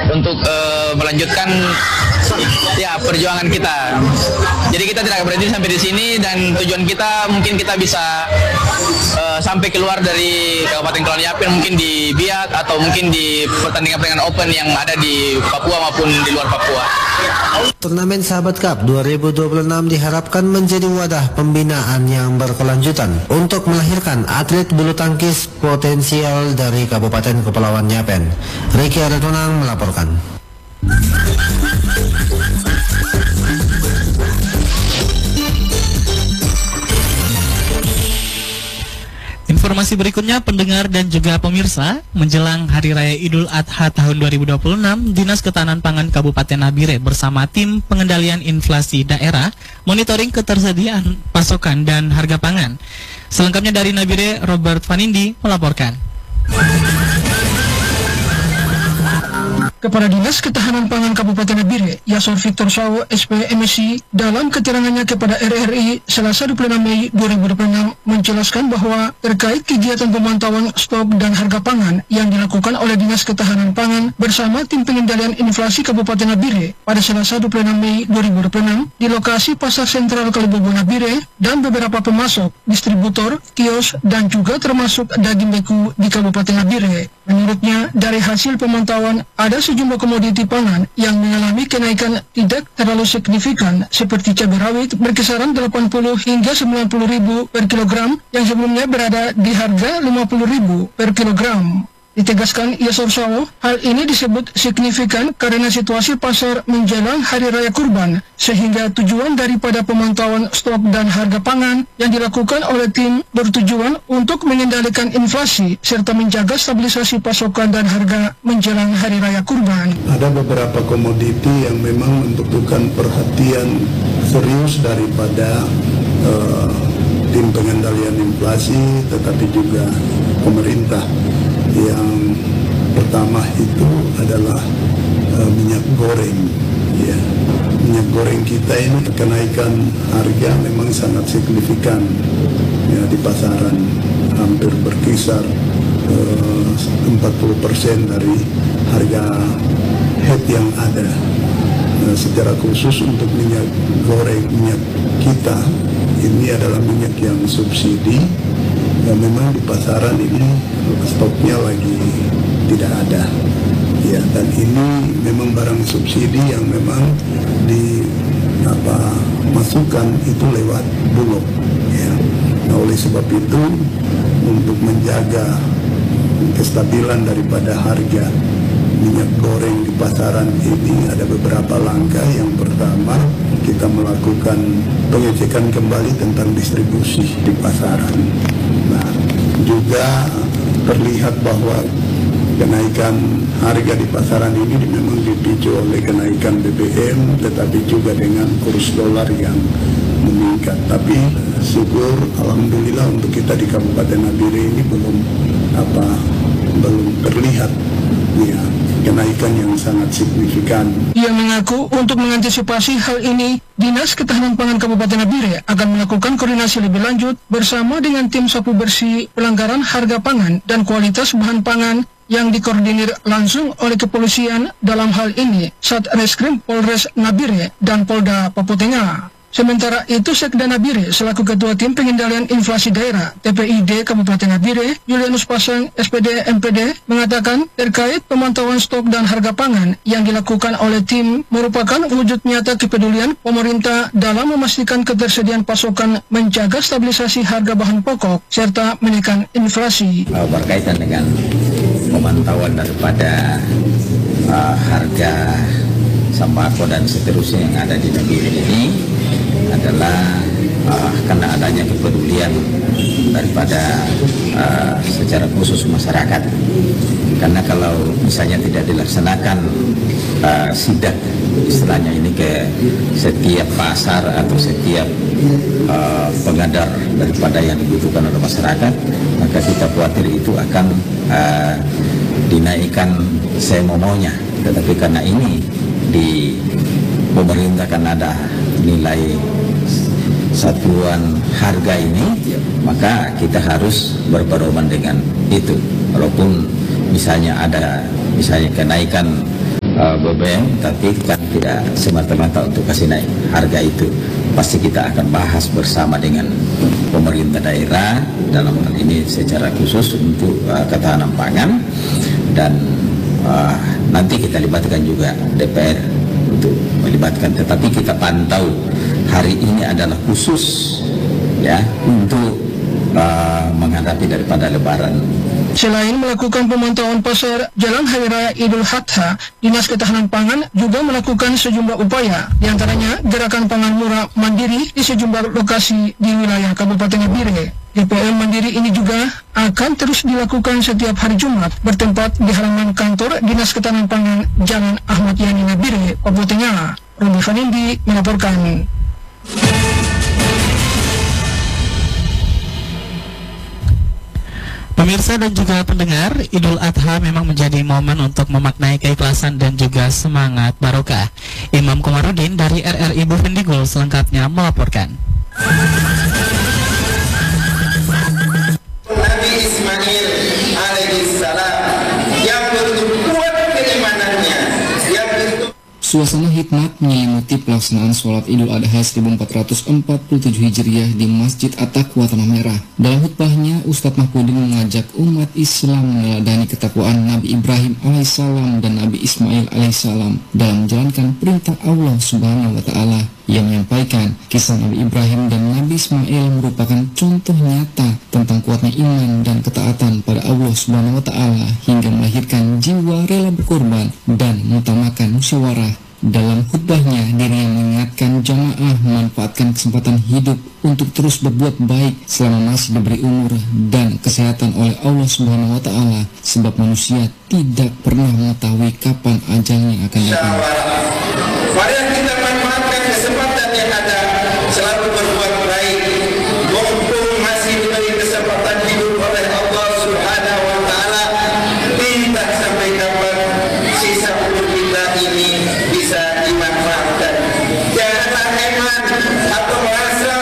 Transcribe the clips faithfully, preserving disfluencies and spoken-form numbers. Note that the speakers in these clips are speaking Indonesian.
untuk uh, melanjutkan ya perjuangan kita. Jadi kita tidak berhenti sampai di sini, dan tujuan kita mungkin kita bisa uh, sampai keluar dari Kabupaten Kepulauan Yapen, mungkin di Biak atau mungkin di pertandingan-pertandingan open yang ada di Papua maupun di luar Papua. Turnamen Sahabat Cup dua ribu dua puluh enam diharapkan menjadi wadah pembinaan yang berkelanjutan untuk melahirkan atlet bulu tangkis potensial dari Kabupaten Kepulauan Yapen. Ricky Aradonang melaporkan. Informasi berikutnya, pendengar dan juga pemirsa, menjelang Hari Raya Idul Adha tahun dua ribu dua puluh enam, Dinas Ketahanan Pangan Kabupaten Nabire bersama tim pengendalian inflasi daerah monitoring ketersediaan pasokan dan harga pangan. Selengkapnya dari Nabire, Robert Vanindi melaporkan. Kepala Dinas Ketahanan Pangan Kabupaten Nabire, Yasor Victor Sawo, S P M S I, dalam keterangannya kepada R R I Selasa dua puluh enam Mei dua ribu dua puluh enam menjelaskan bahwa terkait kegiatan pemantauan stok dan harga pangan yang dilakukan oleh Dinas Ketahanan Pangan bersama tim pengendalian inflasi Kabupaten Nabire pada Selasa dua puluh enam Mei dua ribu dua puluh enam di lokasi Pasar Sentral Kalibobo Nabire dan beberapa pemasok, distributor, kios, dan juga termasuk daging beku di Kabupaten Nabire. Menurutnya, dari hasil pemantauan ada sejumlah komoditi pangan yang mengalami kenaikan tidak terlalu signifikan seperti cabai rawit berkisaran delapan puluh hingga sembilan puluh ribu per kilogram yang sebelumnya berada di harga lima puluh ribu per kilogram. Ditegaskan Yasor Sawo, hal ini disebut signifikan karena situasi pasar menjelang Hari Raya Kurban, sehingga tujuan daripada pemantauan stok dan harga pangan yang dilakukan oleh tim bertujuan untuk mengendalikan inflasi serta menjaga stabilisasi pasokan dan harga menjelang Hari Raya Kurban. Ada beberapa komoditi yang memang membutuhkan perhatian serius daripada uh, tim pengendalian inflasi, tetapi juga pemerintah. Yang pertama itu adalah uh, minyak goreng. Ya, minyak goreng kita ini kenaikan harga memang sangat signifikan ya, di pasaran, hampir berkisar uh, empat puluh persen dari harga head yang ada. Nah, secara khusus untuk minyak goreng minyak kita ini adalah minyak yang subsidi. Ya, memang di pasaran ini stoknya lagi tidak ada ya, dan ini memang barang subsidi yang memang di apa masukan itu lewat Bulog ya. Nah, oleh sebab itu untuk menjaga kestabilan daripada harga minyak goreng di pasaran ini ada beberapa langkah. Yang pertama, kita melakukan pengecekan kembali tentang distribusi di pasaran. Nah, juga terlihat bahwa kenaikan harga di pasaran ini memang dipicu oleh kenaikan B B M, tetapi juga dengan kurs dolar yang meningkat. Tapi syukur alhamdulillah untuk kita di Kabupaten Nabire ini belum apa belum terlihat ya kenaikan yang sangat signifikan. Ia mengaku untuk mengantisipasi hal ini, Dinas Ketahanan Pangan Kabupaten Nabire akan melakukan koordinasi lebih lanjut bersama dengan tim sapu bersih pelanggaran harga pangan dan kualitas bahan pangan yang dikoordinir langsung oleh kepolisian, dalam hal ini Satreskrim Polres Nabire dan Polda Papua Tengah. Sementara itu, Sekda Nabire selaku Ketua Tim Pengendalian Inflasi Daerah T P I D Kabupaten Nabire, Julianus Pasang S P D M P D, mengatakan terkait pemantauan stok dan harga pangan yang dilakukan oleh tim merupakan wujud nyata kepedulian pemerintah dalam memastikan ketersediaan pasokan, menjaga stabilisasi harga bahan pokok, serta menekan inflasi. Berkaitan dengan pemantauan daripada uh, harga sembako dan seterusnya yang ada di Nabire ini adalah uh, karena adanya kepedulian daripada uh, secara khusus masyarakat. Karena kalau misalnya tidak dilaksanakan uh, sidak istilahnya ini ke setiap pasar atau setiap uh, pengadar daripada yang dibutuhkan oleh masyarakat, maka kita khawatir itu akan uh, dinaikkan semomaunya. Tetapi karena ini di pemerintah kan ada nilai satuan harga ini, maka kita harus berpedoman dengan itu. Walaupun misalnya ada misalnya kenaikan uh, B B M, tapi kan tidak semata-mata untuk kasih naik harga itu. Pasti kita akan bahas bersama dengan pemerintah daerah dalam hal ini secara khusus untuk uh, ketahanan pangan, dan uh, nanti kita libatkan juga D P R untuk melibatkan. Tetapi kita pantau hari ini adalah khusus ya untuk Uh, menghadapi daripada Lebaran. Selain melakukan pemantauan pasar jelang Hari Raya Idul Adha, Dinas Ketahanan Pangan juga melakukan sejumlah upaya, diantaranya gerakan pangan murah mandiri di sejumlah lokasi di wilayah Kabupaten Nabire. D P M mandiri ini juga akan terus dilakukan setiap hari Jumat bertempat di halaman kantor Dinas Ketahanan Pangan Jalan Ahmad Yani Nabire, Papua Tengah. Robi Fanindi melaporkan. Pemirsa dan juga pendengar, Idul Adha memang menjadi momen untuk memaknai keikhlasan dan juga semangat barokah. Imam Komarudin dari R R I Bovendigul selengkapnya melaporkan. Nabi Ismail alaihissalam yang begitu kuat keimanannya, yang begitu. Suasana hikmat menyelimuti pelaksanaan sholat Idul Adha seribu empat ratus empat puluh tujuh Hijriah di Masjid At-Taqwa Tanah Merah. Dalam khutbahnya, Ustadz Mahpudin mengajak umat Islam meneladani ketakwaan Nabi Ibrahim alaihissalam dan Nabi Ismail alaihissalam dalam menjalankan perintah Allah Subhanahu wa Ta'ala. Yang menyampaikan kisah Nabi Ibrahim dan Nabi Ismail merupakan contoh nyata tentang kuatnya iman dan ketaatan pada Allah Subhanahu wa Ta'ala hingga melahirkan jiwa rela berkorban dan mengutamakan musyawarah. Dalam khutbahnya, dirinya mengingatkan jamaah memanfaatkan kesempatan hidup untuk terus berbuat baik selama masih diberi umur dan kesehatan oleh Allah Subhanahu wa Ta'ala, sebab manusia tidak pernah mengetahui kapan ajalnya akan datang. Mari kita manfaatkan kesempatan yang ada, selalu berbuat baik, mumpung masih diberi kesempatan hidup oleh Allah Subhanahu wa Ta'ala. Tidak sampai kapan sisa umur kita ini bisa dimanfaatkan. Janganlah hemat atau merasa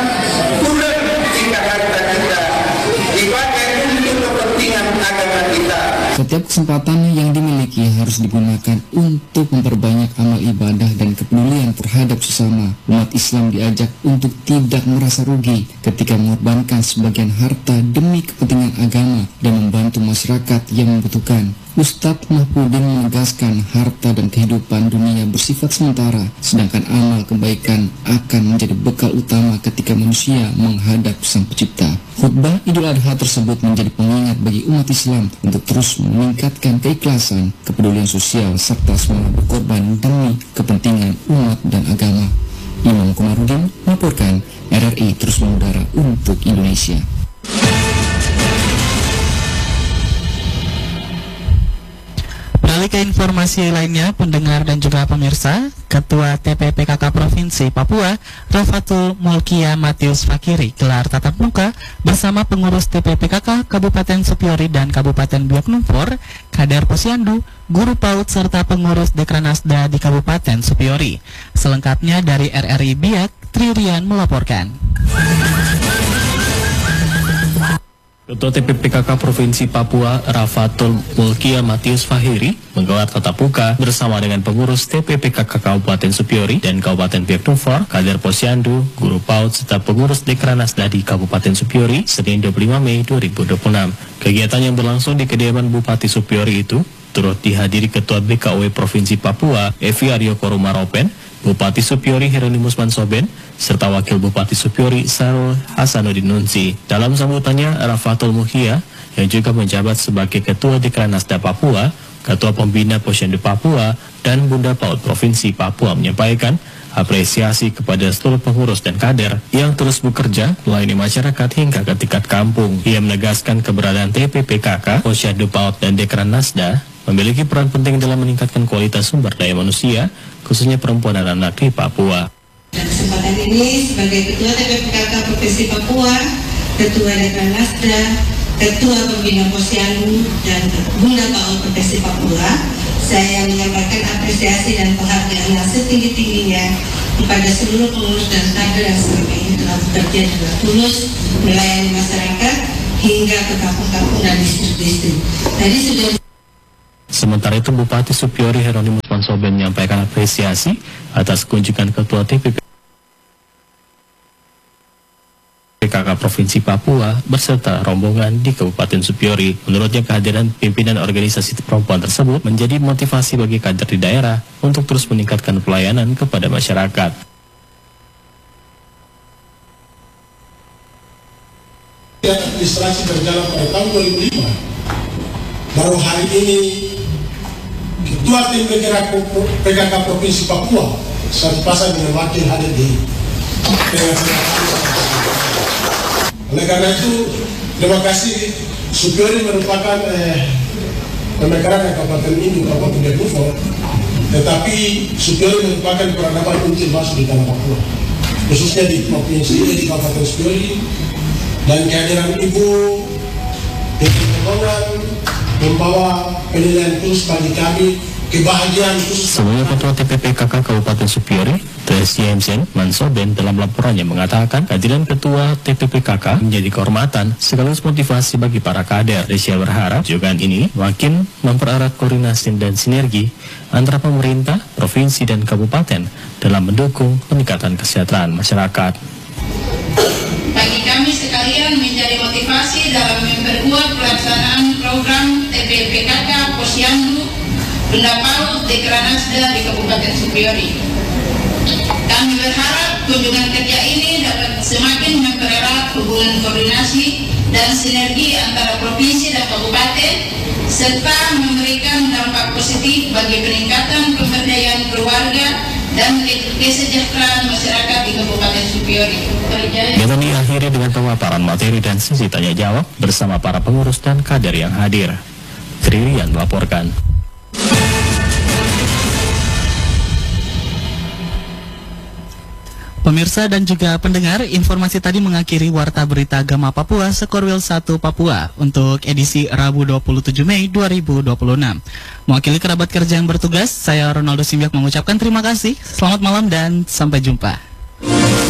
kurang jika harta kita dipakai untuk kepentingan agama kita. Setiap kesempatan yang dimiliki harus digunakan untuk memperbanyak amal ibadah dan kepedulian terhadap sesama. Umat Islam diajak untuk tidak merasa rugi ketika mengorbankan sebagian harta demi kepentingan agama dan membantu masyarakat yang membutuhkan. Ustadz Mahpudin menegaskan harta dan kehidupan dunia bersifat sementara, sedangkan amal kebaikan akan menjadi bekal utama ketika manusia menghadap Sang Pencipta. Khutbah Idul Adha tersebut menjadi pengingat bagi umat Islam untuk terus meningkatkan keikhlasan, kepedulian sosial, serta semangat berkorban demi kepentingan umat dan agama. Imam Komarudin melaporkan, R R I terus mengudara untuk Indonesia. Beralih ke informasi lainnya, pendengar dan juga pemirsa, Ketua T P P K K Provinsi Papua, Rafatul Mulkia Matius Fakiri, gelar tatap muka bersama pengurus T P P K K Kabupaten Supiori dan Kabupaten Biak Numfor, Kader Posyandu, guru PAUD serta pengurus Dekranasda di Kabupaten Supiori. Selengkapnya dari R R I Biak, Tririan melaporkan. Ketua T P P K K Provinsi Papua, Rafatul Mulkia Matius Fakiri, menggelar tatap muka bersama dengan pengurus T P P K K Kabupaten Supiori dan Kabupaten Biak Numfor, Kader Posyandu, guru PAUD serta pengurus Dekranasda di Kabupaten Supiori, Senin dua puluh lima Mei dua ribu dua puluh enam. Kegiatan yang berlangsung di kediaman Bupati Supiori itu turut dihadiri Ketua B K U Provinsi Papua, Evi Aryo Korumaropen, Bupati Supiori Hieronymus Mansoben, serta Wakil Bupati Supiori Sarul Hasanuddin Nunsi. Dalam sambutannya, Rafatul Mulkia yang juga menjabat sebagai Ketua Dekranasda Papua, Ketua Pembina Posyandu Papua, dan Bunda PAUD Provinsi Papua menyampaikan apresiasi kepada seluruh pengurus dan kader yang terus bekerja melayani masyarakat hingga ke tingkat kampung. Ia menegaskan keberadaan T P P K K, Posyandu PAUD, dan Dekranasda memiliki peran penting dalam meningkatkan kualitas sumber daya manusia, khususnya perempuan dan anak di Papua. Dan kesempatan ini sebagai Ketua T P P K K Provinsi Papua, Ketua Dekranasda, Ketua Pembina Posyandu, dan Bunda PAUD Provinsi Papua, saya menyampaikan apresiasi dan penghargaan yang setinggi-tingginya kepada seluruh pengurus dan kader yang selama ini telah bekerja dengan tulus melayani masyarakat hingga ke kampung-kampung dan distrik-distrik. Tadi sudah Sementara itu Bupati Supiori Hieronymus Mansoben menyampaikan apresiasi atas kunjungan Ketua T P P K K Provinsi Papua berserta rombongan di Kabupaten Supiori. Menurutnya kehadiran pimpinan organisasi perempuan tersebut menjadi motivasi bagi kader di daerah untuk terus meningkatkan pelayanan kepada masyarakat. Administrasi berjalan pada tahun dua ribu lima, baru hari ini Ketua Tim Bergerak P K K Provinsi Papua satu pasang dengan wakil hadir di oleh karena itu, terima kasih. Supiori merupakan eh, pemekaran Kabupaten Induk, Kabupaten Biaknufo, tetapi Supiori merupakan peradaban until masuk di tanah Papua, khususnya di provinsi ini, di Kabupaten Supiori, dan kehadiran Ibu dengan permohonan membawa penilaian khusus bagi kami, kebahagiaan khusus. Sebelumnya Ketua T P P K K Kabupaten Supiori, Tresi Hemsen Mansoben dalam laporannya mengatakan kehadiran Ketua T P P K K menjadi kehormatan sekaligus motivasi bagi para kader. Tresi berharap kunjungan ini makin mempererat koordinasi dan sinergi antara pemerintah, provinsi dan kabupaten dalam mendukung peningkatan kesejahteraan masyarakat. Bagi kami sekalian menjadi motivasi dalam memperkuat pelaksanaan program T P P K K Posyandu Bunda Paut Dekranasda di Kabupaten Supiori. Kami berharap kunjungan kerja ini dapat semakin mempererat hubungan koordinasi dan sinergi antara provinsi dan kabupaten, serta memberikan dampak positif bagi peningkatan pemberdayaan keluarga dan kesejahteraan masyarakat di Kabupaten Supiori. Kita diakhiri dengan pemaparan materi dan sesi tanya jawab bersama para pengurus dan kader yang hadir. Trilian melaporkan. Pemirsa dan juga pendengar, informasi tadi mengakhiri Warta Berita Gama Papua Sekorwil satu Papua untuk edisi Rabu dua puluh tujuh Mei dua ribu dua puluh enam. Mewakili kerabat kerja yang bertugas, saya Ronaldo Simbiak mengucapkan terima kasih, selamat malam dan sampai jumpa.